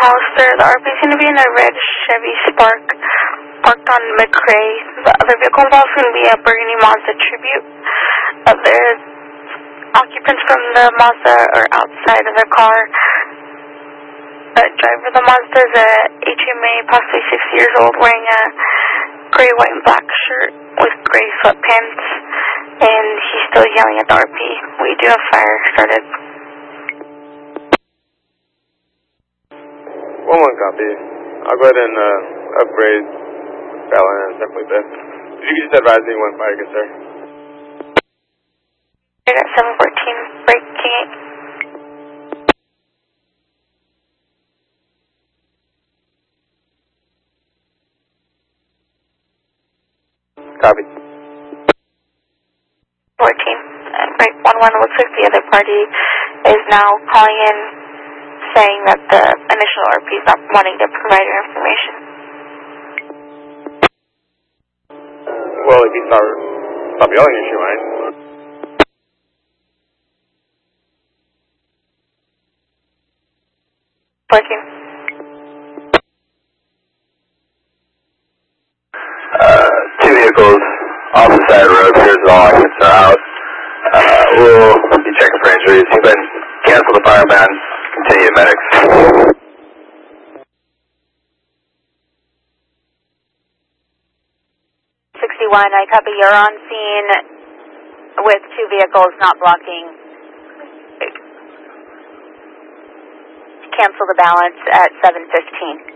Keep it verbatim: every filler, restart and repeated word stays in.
Hollister. The R P is going to be in a red Chevy Spark parked on McRae. The other vehicle involved is going to be a burgundy Mazda Tribute. Uh, the occupants from the Mazda are outside of the car. The driver of the Mazda is a H M A, possibly sixty years old, wearing a gray, white, and black shirt with gray sweatpants, and he's still yelling at the R P. We do have fire started. one one copy. I'll go ahead and uh, upgrade Fallon and stuff like that. If you could just advise me when fire gets there. I got seven fourteen breaking. Copy. fourteen. Uh, break one one. Looks like the other party is now calling in, saying that the initial R P is not wanting to provide her information. Well, if you start, stop yelling at you, right? fourteen. Uh, two vehicles off the side of the road. Here's all occupants are out. Uh, we'll be checking for injuries. You can cancel the fireman. Continue medics. sixty-one, I copy. You're on scene with two vehicles not blocking. Cancel the balance at seven fifteen.